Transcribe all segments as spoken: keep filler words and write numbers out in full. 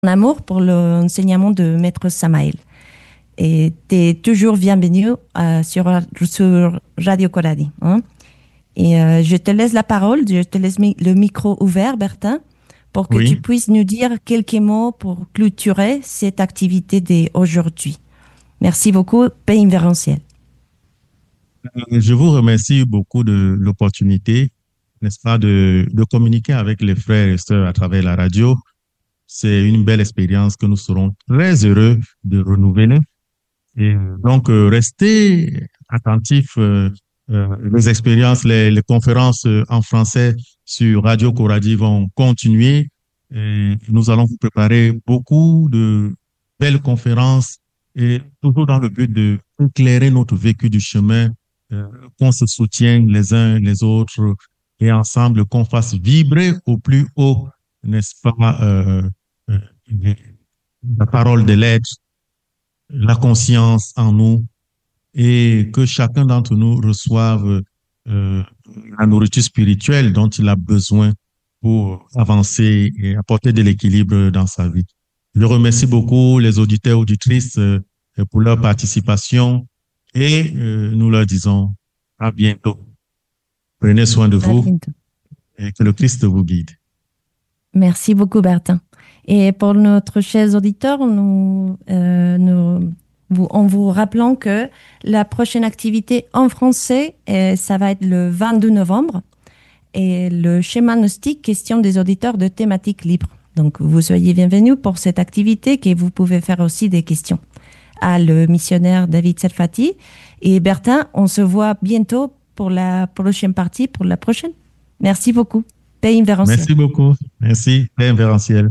amour pour l'enseignement de Maître Samael. Et tu es toujours bienvenue euh, sur, sur Radio Coradi. Hein? Et euh, je te laisse la parole, je te laisse mi- le micro ouvert, Bertin, pour que tu Oui, puisses nous dire quelques mots pour clôturer cette activité d'aujourd'hui. Merci beaucoup, Paix Invérenciel. euh, je vous remercie beaucoup de l'opportunité, n'est-ce pas, de, de communiquer avec les frères et sœurs à travers la radio. C'est une belle expérience que nous serons très heureux de renouveler. Et euh, donc, euh, restez attentifs. Euh, euh, les expériences, les, les conférences euh, en français sur Radio Coradi vont continuer. Et nous allons vous préparer beaucoup de belles conférences et toujours dans le but de éclairer notre vécu du chemin, euh, qu'on se soutienne les uns les autres et ensemble qu'on fasse vibrer au plus haut, n'est-ce pas, euh, euh, la parole de l'être, la conscience en nous et que chacun d'entre nous reçoive euh, la nourriture spirituelle dont il a besoin pour avancer et apporter de l'équilibre dans sa vie. Je remercie beaucoup les auditeurs et auditrices euh, pour leur participation et euh, nous leur disons à bientôt. Prenez soin de À vous bientôt. et que le Christ vous guide. Merci beaucoup, Bertin. Et pour notre chers auditeurs, nous, euh, nous vous, en vous rappelant que la prochaine activité en français, euh, ça va être le vingt-deux novembre. Et le schéma gnostique, question des auditeurs de thématiques libres. Donc, vous soyez bienvenus pour cette activité que vous pouvez faire aussi des questions à le missionnaire David Serfati. Et Bertin, on se voit bientôt pour la prochaine partie, pour la prochaine. Merci beaucoup. Paix Invérenciel. Merci beaucoup. Merci, Père Invérenciel.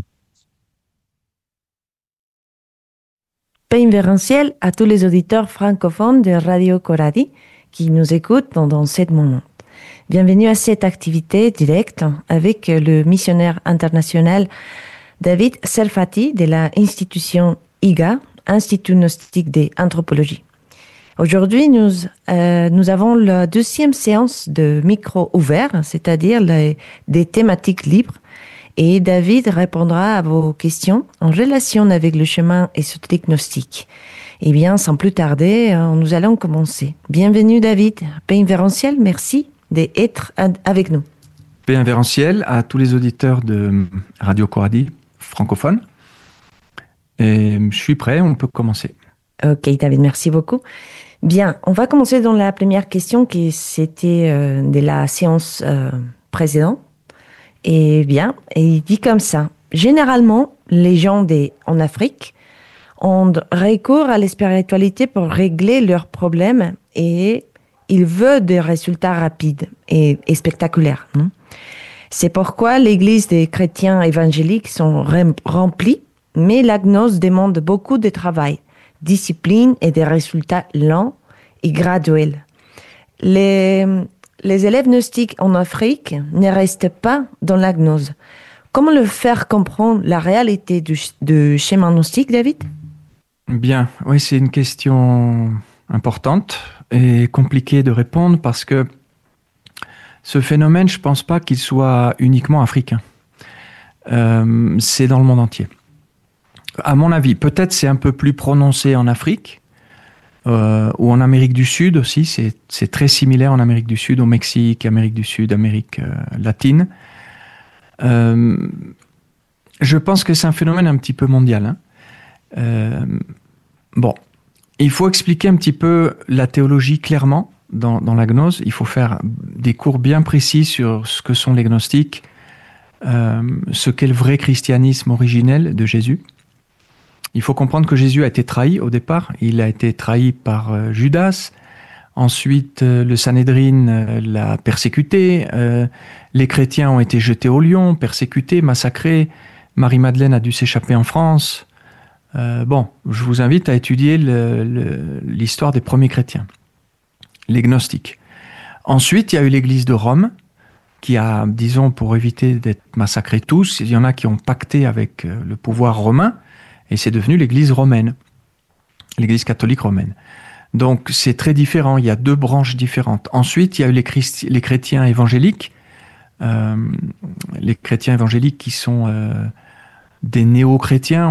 Paix Invérenciel à tous les auditeurs francophones de Radio Coradi qui nous écoutent pendant ce moment. Bienvenue à cette activité directe avec le missionnaire international David Serfati de l'institution I G A, Institut Gnostique d'Anthropologie. Aujourd'hui, nous, euh, nous avons la deuxième séance de micro ouvert, c'est-à-dire les, des thématiques libres. Et David répondra à vos questions en relation avec le chemin ésotérique gnostique. Eh bien, sans plus tarder, nous allons commencer. Bienvenue David, Paix Invérenciel, merci d'être avec nous. Paix Invérenciel à tous les auditeurs de Radio Coradi francophone. Et je suis prêt, on peut commencer. Ok David, merci beaucoup. Bien, on va commencer dans la première question qui c'était euh, de la séance euh, précédente. Et bien, et il dit comme ça. Généralement, les gens des, en Afrique ont recours à la spiritualité pour régler leurs problèmes et ils veulent des résultats rapides et, et spectaculaires. Hein? C'est pourquoi l'église des chrétiens évangéliques sont remplie, mais la gnose demande beaucoup de travail, discipline et des résultats lents et graduels. Les, les élèves gnostiques en Afrique ne restent pas dans la gnose. Comment leur faire comprendre la réalité du, du schéma gnostique, David? Bien, oui, c'est une question importante et compliquée de répondre parce que ce phénomène, je ne pense pas qu'il soit uniquement africain. Euh, c'est dans le monde entier. À mon avis, peut-être c'est un peu plus prononcé en Afrique euh, ou en Amérique du Sud aussi. C'est, c'est très similaire en Amérique du Sud, au Mexique, Amérique du Sud, Amérique euh, latine. Euh, je pense que c'est un phénomène un petit peu mondial. Hein. Euh, bon, il faut expliquer un petit peu la théologie clairement dans, dans la gnose. Il faut faire des cours bien précis sur ce que sont les gnostiques, euh, ce qu'est le vrai christianisme originel de Jésus. Il faut comprendre que Jésus a été trahi au départ. Il a été trahi par euh, Judas. Ensuite, euh, le Sanhédrin euh, l'a persécuté. Euh, les chrétiens ont été jetés au lion, persécutés, massacrés. Marie-Madeleine a dû s'échapper en France. Euh, bon, je vous invite à étudier le, le, l'histoire des premiers chrétiens, les gnostiques. Ensuite, il y a eu l'église de Rome, qui a, disons, pour éviter d'être massacrés tous, il y en a qui ont pacté avec le pouvoir romain, et c'est devenu l'église romaine, l'église catholique romaine. Donc, c'est très différent, il y a deux branches différentes. Ensuite, il y a eu les, Christi- les chrétiens évangéliques, euh, les chrétiens évangéliques qui sont... Euh, des néo-chrétiens.